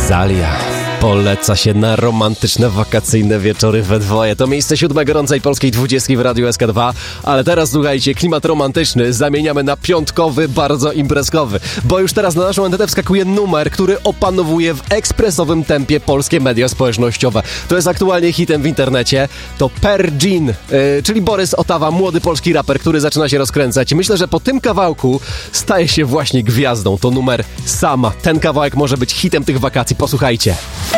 Zalia poleca się na romantyczne, wakacyjne wieczory we dwoje. To miejsce 7 gorącej polskiej 20 w Radiu SK2. Ale teraz, słuchajcie, klimat romantyczny zamieniamy na piątkowy, bardzo imprezkowy. Bo już teraz na naszą antenę wskakuje numer, który opanowuje w ekspresowym tempie polskie media społecznościowe. To jest aktualnie hitem w internecie. To Pergin, czyli Borys Otawa, młody polski raper, który zaczyna się rozkręcać. Myślę, że po tym kawałku staje się właśnie gwiazdą. To numer Sama. Ten kawałek może być hitem tych wakacji. Posłuchajcie.